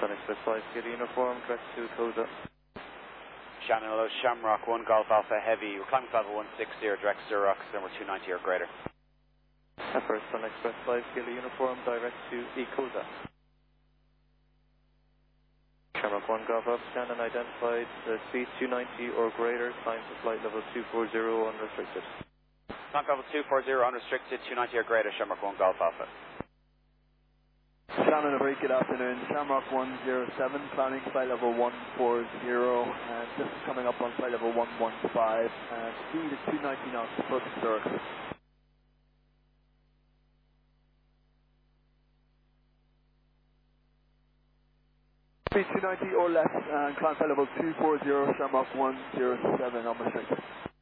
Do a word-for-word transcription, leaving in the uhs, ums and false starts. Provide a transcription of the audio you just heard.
Sun Express five Kilo Uniform, direct to Coda. Shannon, hello, Shamrock one Golf Alpha Heavy, we're climbing level one sixty, direct Xerox, number two ninety or greater. First Sun Express five Kilo Uniform, direct to Ecoda. Shamrock one Golf Alpha, Shannon identified, uh, speed two ninety or greater, climb to flight level two forty unrestricted. Climb level two forty unrestricted, two ninety or greater, Shamrock one Golf Alpha. Shannon, a very good afternoon. Shamrock one zero seven, planning flight level one forty, and this is coming up on flight level one one five, and speed is two ninety knots, approaching Zurich. Speed two ninety or less, and climb flight level two forty, Shamrock one zero seven, unrestricted.